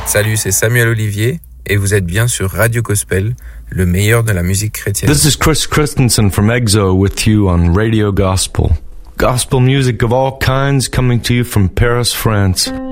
Salut, c'est Samuel Olivier et vous êtes bien sur Radio Gospel, le meilleur de la musique chrétienne. This is Chris Christensen from EXO with you on Radio Gospel. Gospel music of all kinds coming to you from Paris, France.